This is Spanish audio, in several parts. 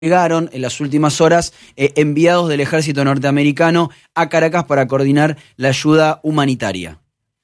Llegaron en las últimas horas enviados del ejército norteamericano a Caracas para coordinar la ayuda humanitaria.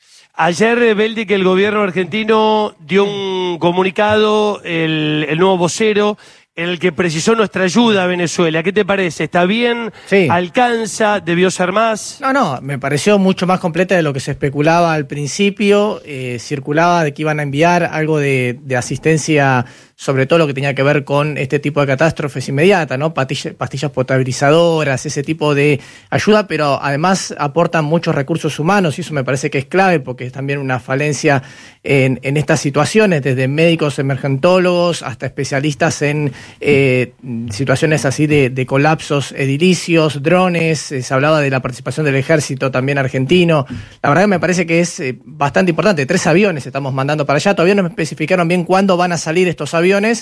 Ayer, Beldi, que el gobierno argentino dio un comunicado, el nuevo vocero, en el que precisó nuestra ayuda a Venezuela. ¿Qué te parece? ¿Está bien? Sí. ¿Alcanza? ¿Debió ser más? No, me pareció mucho más completa de lo que se especulaba al principio. Circulaba de que iban a enviar algo de asistencia, sobre todo lo que tenía que ver con este tipo de catástrofes inmediatas, ¿no? Pastillas potabilizadoras, ese tipo de ayuda, pero además aportan muchos recursos humanos y eso me parece que es clave porque es también una falencia en estas situaciones, desde médicos emergentólogos hasta especialistas en situaciones así de colapsos edilicios, drones. Se hablaba de la participación del ejército también argentino. La verdad que me parece que es bastante importante. 3 aviones estamos mandando para allá. Todavía no me especificaron bien cuándo van a salir estos aviones,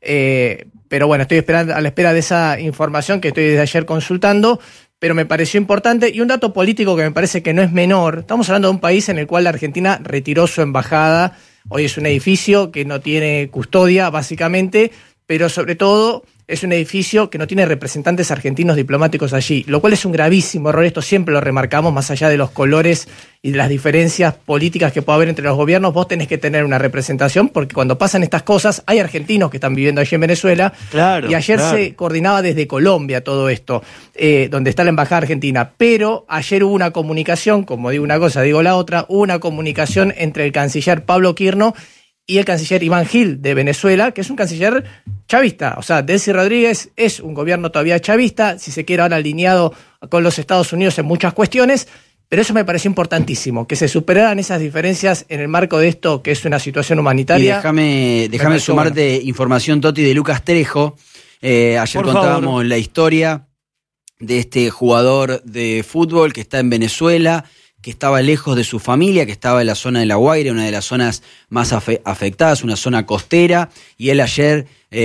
pero bueno, estoy esperando, a la espera de esa información que estoy desde ayer consultando, pero me pareció importante. Y un dato político que me parece que no es menor: estamos hablando de un país en el cual la Argentina retiró su embajada. Hoy es un edificio que no tiene custodia, básicamente, pero sobre todo es un edificio que no tiene representantes argentinos diplomáticos allí, lo cual es un gravísimo error. Esto siempre lo remarcamos, más allá de los colores y de las diferencias políticas que pueda haber entre los gobiernos. Vos tenés que tener una representación, porque cuando pasan estas cosas, hay argentinos que están viviendo allí en Venezuela. Claro, y ayer se coordinaba desde Colombia todo esto, donde está la embajada argentina. Pero ayer hubo una comunicación, como digo una cosa, digo la otra, hubo una comunicación entre el canciller Pablo Quirno y el canciller Iván Gil de Venezuela, que es un canciller chavista. O sea, Delcy Rodríguez es un gobierno todavía chavista, si se quiere ahora alineado con los Estados Unidos en muchas cuestiones, pero eso me pareció importantísimo, que se superaran esas diferencias en el marco de esto, que es una situación humanitaria. Y déjame sumarte información, Toti, de Lucas Trejo. Ayer contábamos la historia de este jugador de fútbol que está en Venezuela, que estaba lejos de su familia, que estaba en la zona de La Guaira, una de las zonas más afectadas, una zona costera, y él ayer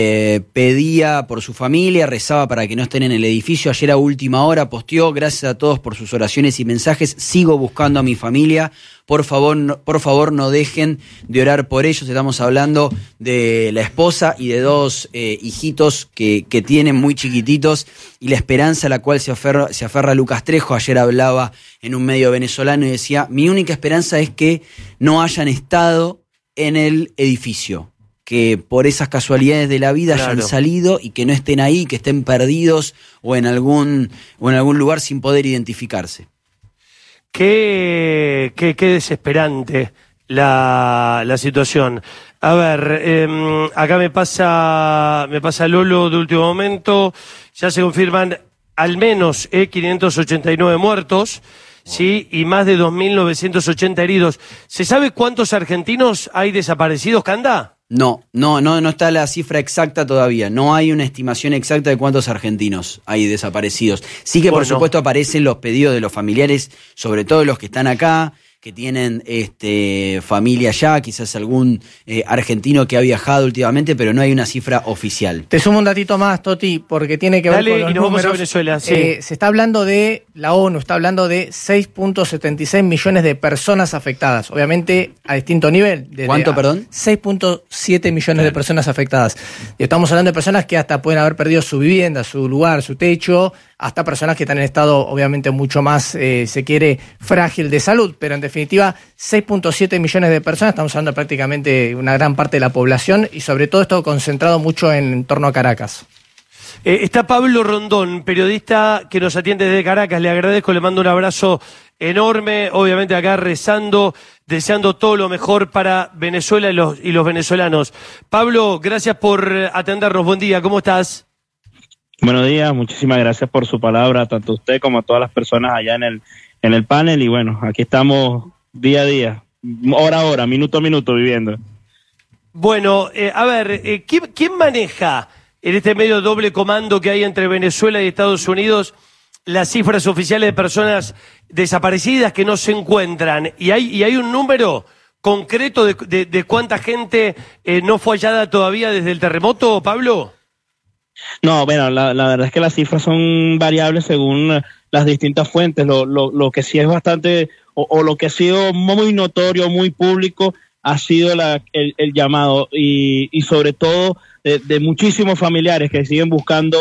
pedía por su familia, rezaba para que no estén en el edificio. Ayer a última hora posteó: gracias a todos por sus oraciones y mensajes, sigo buscando a mi familia, por favor no dejen de orar por ellos. Estamos hablando de la esposa y de 2 hijitos que tienen muy chiquititos, y la esperanza a la cual se aferra Lucas Trejo. Ayer hablaba en un medio venezolano y decía: mi única esperanza es que no hayan estado en el edificio, que por esas casualidades de la vida hayan salido y que no estén ahí, que estén perdidos o en algún lugar sin poder identificarse. Qué desesperante la situación. A ver, acá me pasa Lolo de último momento. Ya se confirman al menos 589 muertos, ¿sí? Y más de 2.980 heridos. ¿Se sabe cuántos argentinos hay desaparecidos, Canda? No está la cifra exacta todavía. No hay una estimación exacta de cuántos argentinos hay desaparecidos. Sí que, por supuesto, aparecen los pedidos de los familiares, sobre todo los que están acá, que tienen familia allá, quizás algún argentino que ha viajado últimamente, pero no hay una cifra oficial. Te sumo un datito más, Toti, porque tiene que ver con los y nos números. Vamos a Venezuela, sí. Se está hablando de, la ONU está hablando de 6.76 millones de personas afectadas, obviamente a distinto nivel. ¿Cuánto, perdón? 6.7 millones de personas afectadas. Y estamos hablando de personas que hasta pueden haber perdido su vivienda, su lugar, su techo, hasta personas que están en estado obviamente mucho más, se quiere, frágil de salud, pero en definitiva 6.7 millones de personas, estamos hablando de prácticamente una gran parte de la población, y sobre todo esto concentrado mucho en torno a Caracas. Está Pablo Rondón, periodista que nos atiende desde Caracas. Le agradezco, le mando un abrazo enorme, obviamente acá rezando, deseando todo lo mejor para Venezuela y los venezolanos. Pablo, gracias por atendernos, buen día, ¿cómo estás? Buenos días, muchísimas gracias por su palabra, tanto a usted como a todas las personas allá en el panel. Y bueno, aquí estamos día a día, hora a hora, minuto a minuto viviendo. Bueno, a ver, ¿quién maneja en este medio doble comando que hay entre Venezuela y Estados Unidos las cifras oficiales de personas desaparecidas que no se encuentran? ¿Y hay un número concreto de cuánta gente no fue hallada todavía desde el terremoto, Pablo? No, bueno, la verdad es que las cifras son variables según las distintas fuentes. Lo que sí es bastante, o lo que ha sido muy notorio, muy público, ha sido el llamado y sobre todo de muchísimos familiares que siguen buscando